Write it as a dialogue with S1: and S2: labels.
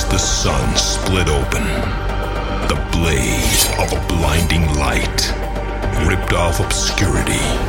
S1: The sun split open. The blaze of a blinding light ripped off obscurity